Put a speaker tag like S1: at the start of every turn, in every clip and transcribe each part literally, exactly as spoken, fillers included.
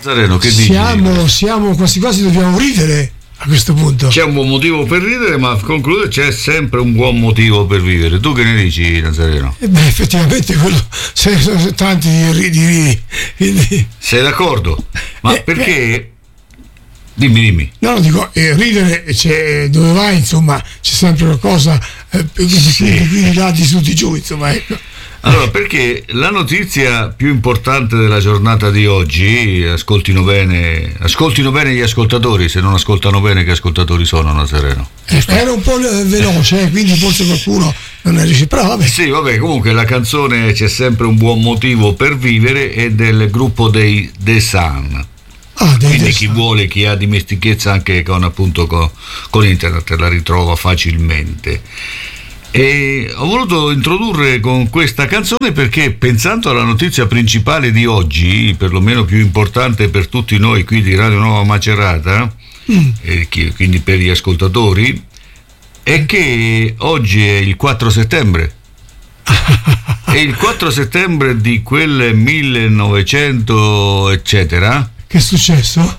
S1: Nazareno, che dici?
S2: Siamo, siamo quasi quasi dobbiamo ridere a questo punto.
S1: C'è un buon motivo per ridere, ma conclude, c'è sempre un buon motivo per vivere. Tu che ne dici, Nazareno?
S2: Eh beh, effettivamente quello, ce ne sono tanti di ridi, quindi...
S1: Sei d'accordo? Ma
S2: eh,
S1: perché?
S2: Eh,
S1: dimmi, dimmi.
S2: No, no, dico, eh, ridere c'è, dove vai, insomma, c'è sempre una cosa eh, di
S1: Sì.
S2: qui di là, di su di giù, insomma, ecco.
S1: Allora, perché la notizia più importante della giornata di oggi, ascoltino bene, ascoltino bene gli ascoltatori, se non ascoltano bene che ascoltatori sono, Nazareno?
S2: Eh, era un po' veloce, eh, quindi forse qualcuno non è riuscito, però vabbè.
S1: Sì, vabbè, comunque la canzone C'è sempre un buon motivo per vivere è del gruppo dei The Sun.
S2: Ah, dei
S1: Quindi
S2: The
S1: chi
S2: Sun.
S1: vuole, chi ha dimestichezza anche con appunto con, con internet la ritrova facilmente. E ho voluto introdurre con questa canzone perché, pensando alla notizia principale di oggi, perlomeno più importante per tutti noi qui di Radio Nuova Macerata, mm. e chi, quindi per gli ascoltatori, è che oggi è il quattro settembre. E il quattro settembre di quel millenovecento eccetera,
S2: che è successo?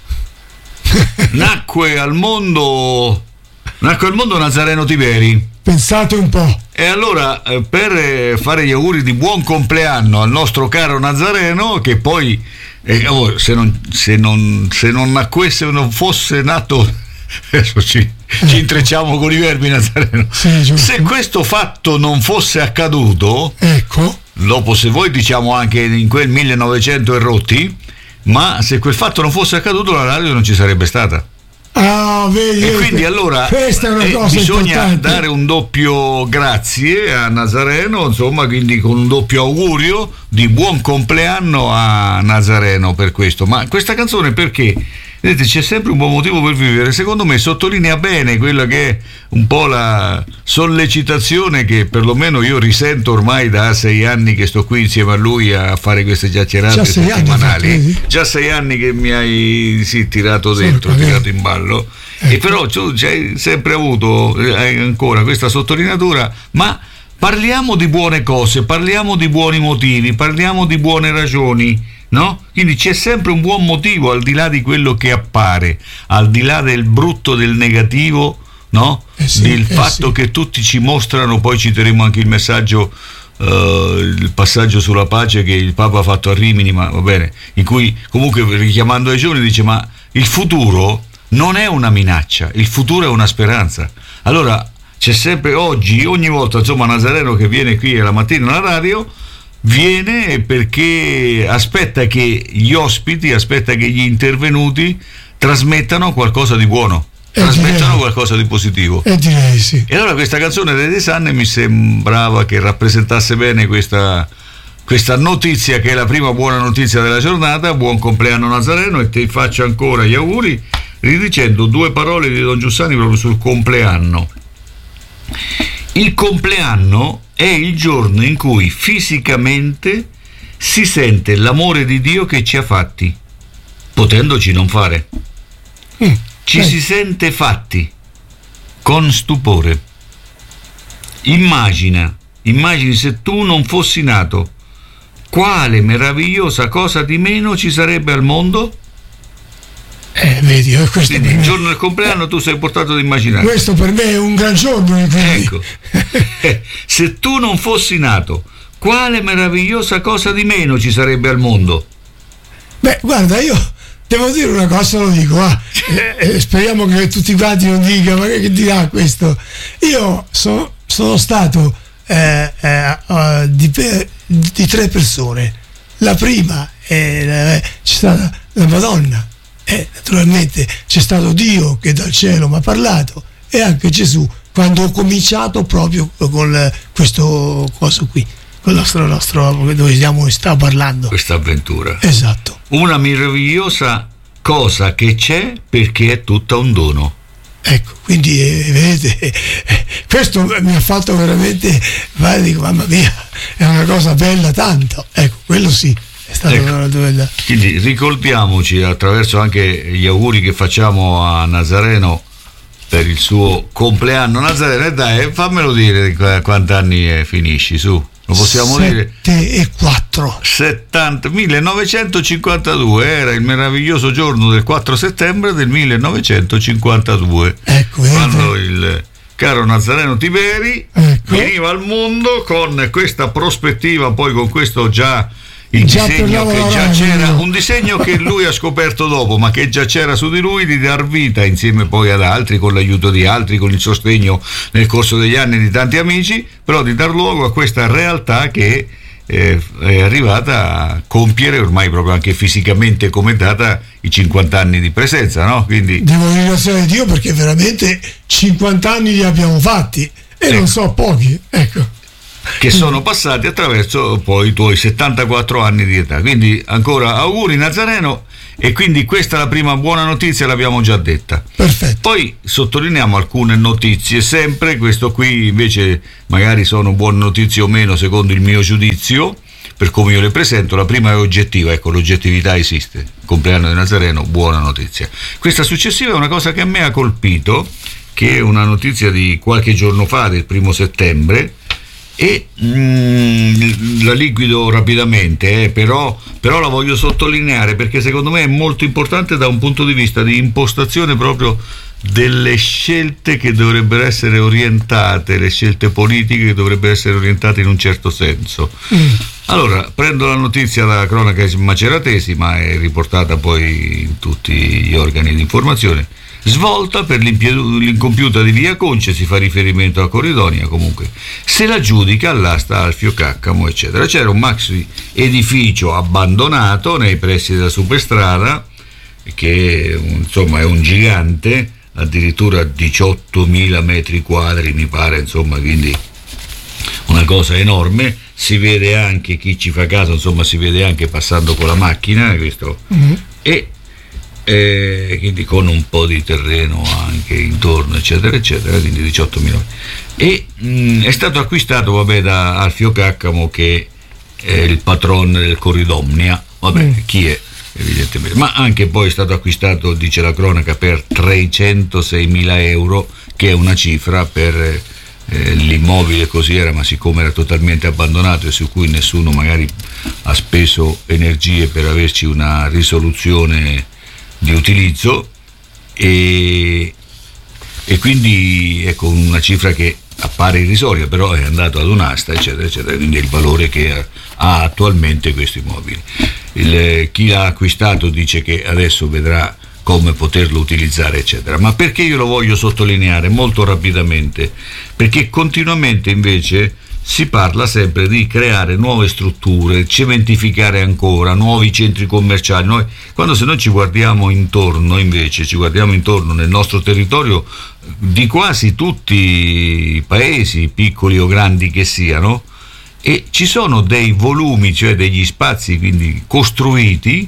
S1: nacque al mondo nacque al mondo Nazareno Tiberi.
S2: Pensate un po'.
S1: E allora, eh, per fare gli auguri di buon compleanno al nostro caro Nazareno, che poi eh, oh, se, non, se, non, se non nacquesse o non fosse nato, adesso ci,
S2: eh.
S1: ci intrecciamo con i verbi, Nazareno.
S2: Sì,
S1: se questo fatto non fosse accaduto,
S2: ecco,
S1: dopo se voi diciamo anche in quel millenovecento e rotti, ma se quel fatto non fosse accaduto la radio non ci sarebbe stata.
S2: Ah, vedi,
S1: e quindi allora
S2: questa è una
S1: eh,
S2: cosa
S1: bisogna
S2: importante.
S1: dare un doppio grazie a Nazareno, insomma, quindi con un doppio augurio di buon compleanno a Nazareno per questo. Ma questa canzone perché? Vedete, c'è sempre un buon motivo per vivere, secondo me sottolinea bene quella che è un po' la sollecitazione che perlomeno io risento ormai da sei anni che sto qui insieme a lui a fare queste chiacchierate settimanali.
S2: Anni,
S1: già sei anni che mi hai sì, tirato dentro,
S2: Sorca,
S1: tirato in ballo,
S2: ecco.
S1: E però tu hai sempre avuto hai ancora questa sottolineatura, ma parliamo di buone cose, parliamo di buoni motivi, parliamo di buone ragioni, no? Quindi c'è sempre un buon motivo al di là di quello che appare, al di là del brutto, del negativo, no?
S2: Eh sì,
S1: del
S2: eh
S1: fatto
S2: sì.
S1: che tutti ci mostrano, poi citeremo anche il messaggio, uh, il passaggio sulla pace che il Papa ha fatto a Rimini, ma va bene, in cui comunque richiamando ai giovani dice ma il futuro non è una minaccia, il futuro è una speranza. Allora c'è sempre oggi, ogni volta, insomma, Nazareno che viene qui la mattina alla radio viene perché aspetta che gli ospiti, aspetta che gli intervenuti trasmettano qualcosa di buono,
S2: eh,
S1: trasmettano
S2: direi.
S1: qualcosa di positivo.
S2: Eh, direi sì.
S1: E allora questa canzone dei The Sun mi sembrava che rappresentasse bene questa, questa notizia, che è la prima buona notizia della giornata. Buon compleanno Nazareno, e ti faccio ancora gli auguri ridicendo due parole di Don Giussani proprio sul compleanno. Il compleanno è il giorno in cui fisicamente si sente l'amore di Dio che ci ha fatti, potendoci non fare.
S2: Mm,
S1: ci
S2: eh.
S1: si sente fatti con stupore. Immagina, immagini se tu non fossi nato, quale meravigliosa cosa di meno ci sarebbe al mondo?
S2: Eh, vedi, eh, questo
S1: Quindi
S2: per
S1: il
S2: me-
S1: giorno del compleanno tu sei portato ad immaginare.
S2: questo per me è un gran giorno, quindi.
S1: Ecco, se tu non fossi nato, quale meravigliosa cosa di meno ci sarebbe al mondo?
S2: Beh, guarda, io devo dire una cosa, lo dico, ah, eh, eh, speriamo che tutti quanti non dicano, ma che, che dirà questo? Io so, sono stato eh, eh, uh, di, di tre persone. La prima è, eh, c'è stata la Madonna, e naturalmente c'è stato Dio che dal cielo mi ha parlato, e anche Gesù quando ho cominciato proprio con questo coso qui, con il nostro, nostro dove stiamo sta parlando.
S1: Questa avventura.
S2: Esatto.
S1: Una meravigliosa cosa che c'è perché è tutta un dono.
S2: Ecco, quindi eh, vedete, eh, questo mi ha fatto veramente, vai, dico, mamma mia, è una cosa bella tanto. Ecco, quello sì, è stato
S1: Ecco.
S2: una bella.
S1: Quindi ricordiamoci, attraverso anche gli auguri che facciamo a Nazareno per il suo compleanno. Nazareno, dai, fammelo dire qu- quanti anni eh, finisci, su. lo possiamo dire,
S2: e quattro
S1: settanta millenovecentocinquantadue era il meraviglioso giorno del quattro settembre del millenovecentocinquantadue,
S2: ecco,
S1: quando il caro Nazareno Tiberi
S2: ecco.
S1: veniva al mondo con questa prospettiva, poi con questo già il
S2: già
S1: disegno che già
S2: radio.
S1: c'era, un disegno che lui ha scoperto dopo, ma che già c'era su di lui, di dar vita insieme poi ad altri, con l'aiuto di altri, con il sostegno nel corso degli anni di tanti amici, però di dar luogo a questa realtà che eh, è arrivata a compiere ormai proprio anche fisicamente come data i cinquanta anni di presenza, no? Quindi
S2: devo ringraziare Dio perché veramente cinquanta anni li abbiamo fatti e
S1: ecco.
S2: non so pochi, ecco,
S1: che sono passati attraverso poi i tuoi settantaquattro anni di età. Quindi ancora auguri Nazareno, e quindi questa è la prima buona notizia, l'abbiamo già detta.
S2: perfetto.
S1: Poi sottolineiamo alcune notizie sempre, questo qui invece magari sono buone notizie o meno secondo il mio giudizio, per come io le presento. La prima è oggettiva, ecco, l'oggettività esiste. Compleanno di Nazareno, buona notizia. Questa successiva è una cosa che a me ha colpito, che è una notizia di qualche giorno fa, del primo settembre, e mm, la liquido rapidamente, eh, però, però la voglio sottolineare perché secondo me è molto importante da un punto di vista di impostazione proprio delle scelte che dovrebbero essere orientate, le scelte politiche che dovrebbero essere orientate in un certo senso. Mm. Allora, prendo la notizia dalla cronaca maceratesi, ma è riportata poi in tutti gli organi di informazione. Svolta per l'incompiuta di Via Conce, si fa riferimento a Corridonia, comunque se la giudica all'asta Alfio Caccamo, eccetera. C'era un maxi edificio abbandonato nei pressi della superstrada, che insomma è un gigante, addirittura diciottomila metri quadri mi pare, insomma, quindi una cosa enorme. Si vede anche, chi ci fa caso, insomma, si vede anche passando con la macchina questo, mm-hmm. e Eh, quindi con un po' di terreno anche intorno, eccetera eccetera, quindi diciottomila. E mh, è stato acquistato, vabbè, da Alfio Caccamo, che è il patron del Corridonia, vabbè, mm. chi è evidentemente, ma anche poi è stato acquistato, dice la cronaca, per trecentoseimila euro, che è una cifra per eh, l'immobile così era, ma siccome era totalmente abbandonato e su cui nessuno magari ha speso energie per averci una risoluzione di utilizzo, e, e quindi ecco una cifra che appare irrisoria, però è andato ad un'asta, eccetera eccetera, quindi è il valore che ha, ha attualmente questo immobile. Il, chi l'ha acquistato dice che adesso vedrà come poterlo utilizzare, eccetera. Ma perché io lo voglio sottolineare molto rapidamente? Perché continuamente invece si parla sempre di creare nuove strutture, cementificare ancora, nuovi centri commerciali. Noi, quando se noi ci guardiamo intorno, invece, ci guardiamo intorno nel nostro territorio, di quasi tutti i paesi, piccoli o grandi che siano, e ci sono dei volumi, cioè degli spazi quindi costruiti,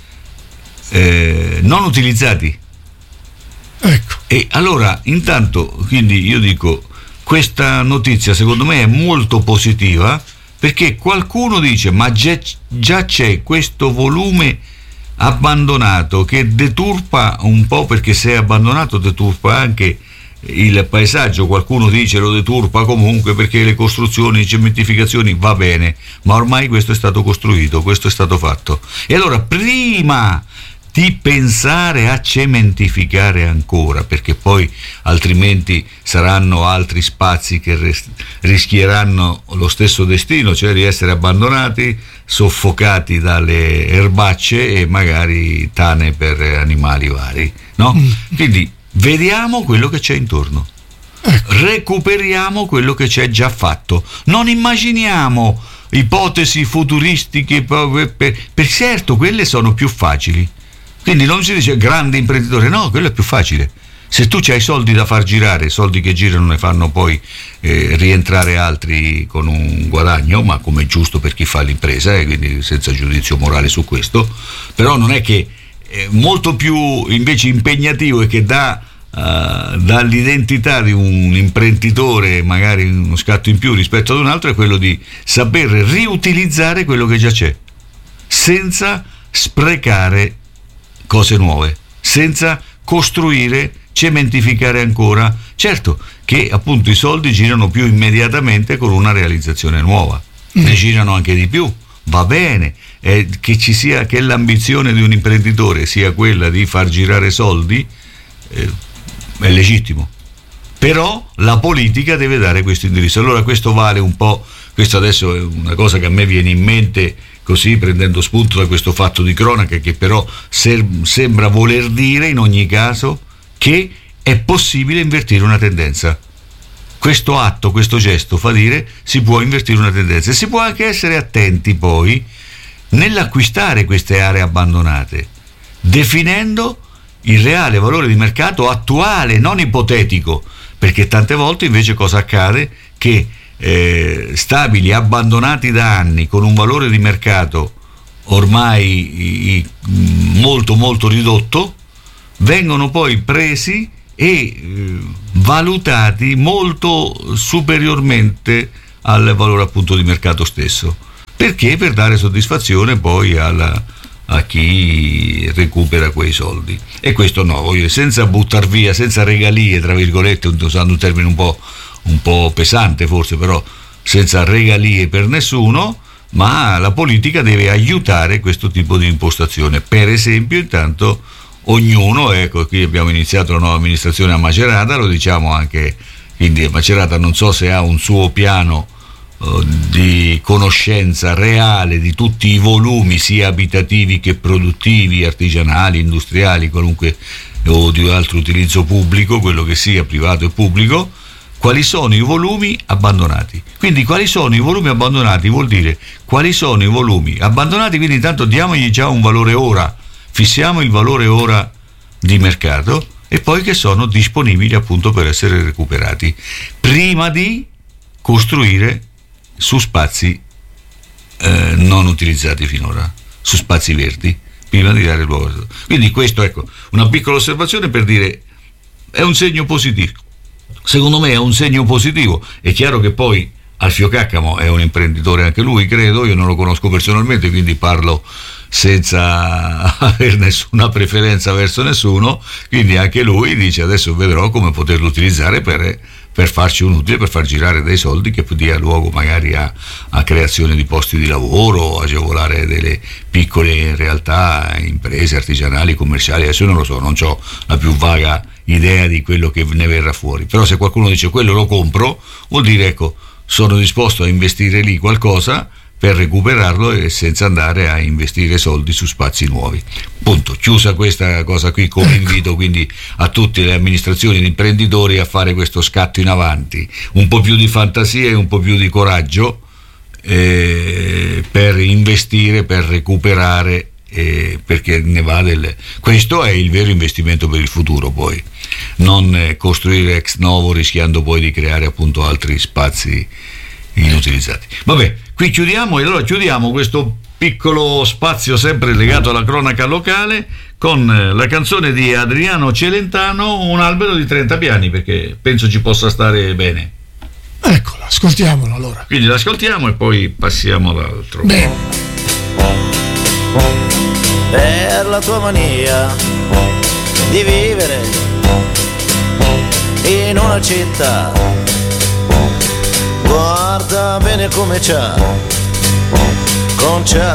S1: eh, non utilizzati.
S2: Ecco.
S1: E allora, intanto, quindi io dico, questa notizia secondo me è molto positiva, perché qualcuno dice ma già, già c'è questo volume abbandonato che deturpa un po', perché se è abbandonato deturpa anche il paesaggio. Qualcuno dice lo deturpa comunque perché le costruzioni, le cementificazioni, va bene, ma ormai questo è stato costruito, questo è stato fatto. E allora prima di pensare a cementificare ancora, perché poi altrimenti saranno altri spazi che res- rischieranno lo stesso destino, cioè di essere abbandonati, soffocati dalle erbacce e magari tane per animali vari, no? Mm. Quindi vediamo quello che c'è intorno, recuperiamo quello che c'è già fatto, non immaginiamo ipotesi futuristiche, per, per, per certo quelle sono più facili. Quindi non si dice grande imprenditore, no, quello è più facile. Se tu hai soldi da far girare, soldi che girano ne fanno poi eh, rientrare altri con un guadagno, ma come è giusto per chi fa l'impresa, eh, quindi senza giudizio morale su questo, però non è che è molto più invece impegnativo e che dà uh, dall'identità di un imprenditore magari uno scatto in più rispetto ad un altro, è quello di saper riutilizzare quello che già c'è, senza sprecare cose nuove, senza costruire, cementificare ancora. Certo che appunto i soldi girano più immediatamente con una realizzazione nuova. mm. ne girano anche di più, va bene, eh, che ci sia, che l'ambizione di un imprenditore sia quella di far girare soldi, eh, è legittimo, però la politica deve dare questo indirizzo. Allora questo vale un po', questo adesso è una cosa che a me viene in mente così, prendendo spunto da questo fatto di cronaca, che però ser- sembra voler dire in ogni caso che è possibile invertire una tendenza. Questo atto, questo gesto fa dire si può invertire una tendenza, e si può anche essere attenti poi nell'acquistare queste aree abbandonate, definendo il reale valore di mercato attuale, non ipotetico, perché tante volte invece cosa accade? Che eh, stabili abbandonati da anni con un valore di mercato ormai i, molto molto ridotto vengono poi presi e eh, valutati molto superiormente al valore appunto di mercato stesso. Perché? Per dare soddisfazione poi alla, a chi recupera quei soldi. E questo no, voglio, senza buttar via, senza regalie, tra virgolette, usando un termine un po', un po' pesante forse, però senza regalie per nessuno, ma la politica deve aiutare questo tipo di impostazione. Per esempio, intanto ognuno, ecco, qui abbiamo iniziato la nuova amministrazione a Macerata, lo diciamo anche, quindi Macerata non so se ha un suo piano uh, di conoscenza reale di tutti i volumi, sia abitativi che produttivi, artigianali, industriali, qualunque, o di altro utilizzo pubblico, quello che sia, privato e pubblico, quali sono i volumi abbandonati. Quindi quali sono i volumi abbandonati vuol dire quali sono i volumi abbandonati, quindi intanto diamogli già un valore ora, fissiamo il valore ora di mercato, e poi che sono disponibili appunto per essere recuperati prima di costruire su spazi eh, non utilizzati finora, su spazi verdi, prima di dare luogo. Quindi questo, ecco, una piccola osservazione per dire è un segno positivo. Secondo me è un segno positivo. È chiaro che poi Alfio Caccamo è un imprenditore anche lui, credo, io non lo conosco personalmente, quindi parlo senza avere nessuna preferenza verso nessuno, quindi anche lui dice adesso vedrò come poterlo utilizzare per, per farci un utile, per far girare dei soldi che dia luogo magari a, a creazione di posti di lavoro, agevolare delle piccole realtà, imprese artigianali, commerciali. Adesso non lo so, non ho la più vaga idea di quello che ne verrà fuori, però se qualcuno dice quello lo compro, vuol dire ecco, sono disposto a investire lì qualcosa per recuperarlo e senza andare a investire soldi su spazi nuovi. Punto. Chiusa questa cosa qui come invito quindi a tutte le amministrazioni e imprenditori a fare questo scatto in avanti, un po' più di fantasia e un po' più di coraggio eh, per investire, per recuperare, eh, perché ne va del... Questo è il vero investimento per il futuro, poi non eh, costruire ex novo rischiando poi di creare appunto altri spazi inutilizzati. Vabbè, qui chiudiamo, e allora chiudiamo questo piccolo spazio sempre legato alla cronaca locale con la canzone di Adriano Celentano, Un albero di trenta piani, perché penso ci possa stare bene.
S2: Eccola, ascoltiamola allora.
S1: Quindi l'ascoltiamo e poi passiamo all'altro.
S2: Bene.
S3: Per la tua mania di vivere in una città, guarda bene come c'ha conciato